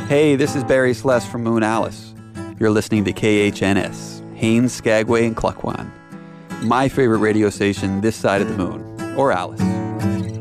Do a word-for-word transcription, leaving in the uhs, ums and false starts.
Hey, this is Barry Sless from Moon Alice. You're listening to K H N S, Haines, Skagway, and Cluckwan. My favorite radio station this side of the moon, or Alice.